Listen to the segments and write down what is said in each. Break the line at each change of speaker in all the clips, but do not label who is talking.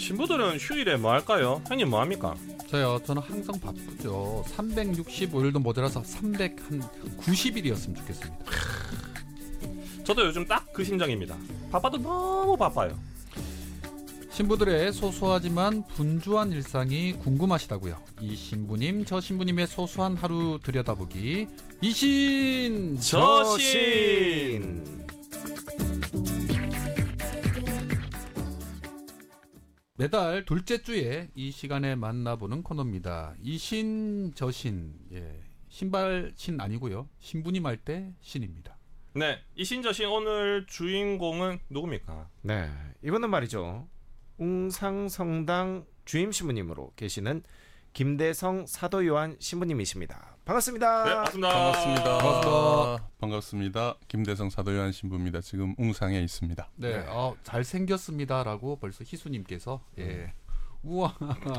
신부들은 휴일에 뭐 할까요? 형님 뭐 합니까?
저는 항상 바쁘죠. 365일도 모자라서 390일이었으면 좋겠습니다.
저도 요즘 딱 그 심정입니다. 바빠도 너무 바빠요.
신부들의 소소하지만 분주한 일상이 궁금하시다고요. 이 신부님 저 신부님의 소소한 하루 들여다보기 이신
저신.
매달 둘째 주에 이 시간에 만나보는 코너입니다. 이신 저신, 신발신 아니고요. 신부님 할 때 신입니다.
네, 이신저신 오늘 주인공은 누굽니까?
네, 이분은 말이죠. 웅상성당 주임 신부님으로 계시는 김대성 사도요한 신부님이십니다. 반갑습니다.
네, 맞습니다.
반갑습니다. 반갑습니다. 김대성 사도요한 신부입니다. 지금 웅상에 있습니다.
네, 잘생겼습니다라고 벌써 희수님께서 우와,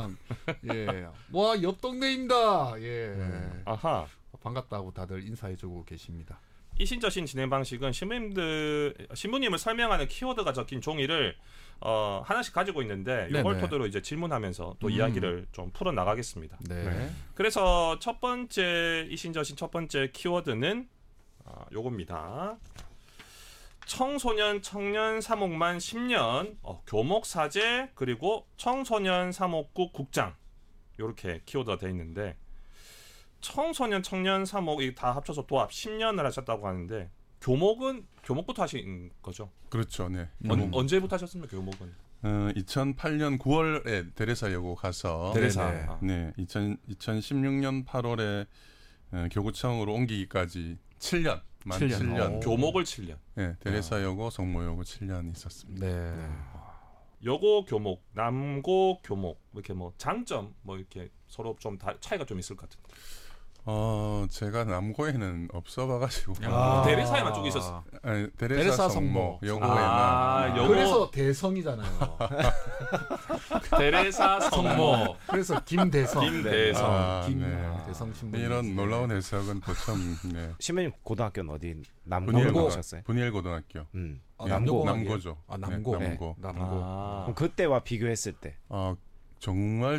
와, 옆 동네입니다.
아하.
반갑다고 다들 인사해주고 계십니다.
이신저신 진행 방식은 신부님을 설명하는 키워드가 적힌 종이를 하나씩 가지고 있는데 이걸
네네.
토대로 이제 질문하면서 또 이야기를 좀 풀어 나가겠습니다.
네.
그래서 첫 번째 이신저신 첫 번째 키워드는 요겁니다. 청소년 청년 사목만 10년 교목 사제 그리고 청소년 사목국 국장 요렇게 키워드가 되어 있는데 청소년 청년 사목이 다 합쳐서 도합 10년을 하셨다고 하는데 교목부터 하신 거죠?
그렇죠. 네.
언제부터 하셨습니까? 교목은?
2008년 9월에 대레사여고 가서
대레사.
네. 2016년 8월에 교구청으로 옮기기까지 7년. 만 7년.
교목을 7년.
네, 대레사여고 성모여고 7년 있었습니다.
네.
여고 교목, 남고 교목 이렇게 뭐 장점 뭐 이렇게 서로 좀 차이가 좀 있을 것 같은데.
제가 남고에는 없어봐가지고
대레사에만 쭉 있었어.
아니,
대레사
대레사
성모.
성모 여고에만.
그래서 대성이잖아요.
대레사 성모.
그래서 김대성.
네.
대성 신부.
이런 놀라운 해석은 보참. 네.
신부님 고등학교는 어디
분이엘고.
남고셨어요?
분이엘고등학교.
남고죠.
남고.
네, 남고.
그럼 그때와 비교했을 때
정말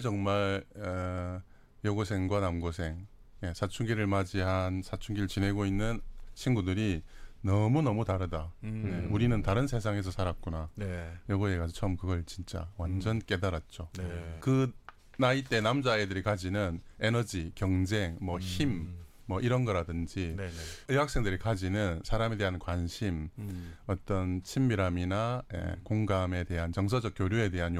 여고생과 남고생, 사춘기를 맞이한 사춘기를 지내고 있는 친구들이 너무 다르다. 네, 우리는 다른 세상에서 살았구나.
네.
여고에 가서 처음 그걸 진짜 완전 깨달았죠.
네.
그 나이 때 남자애들이 가지는 에너지, 경쟁, 힘, 이런 거라든지
네네.
여학생들이 가지는 사람에 대한 관심, 어떤 친밀함이나 공감에 대한 정서적 교류에 대한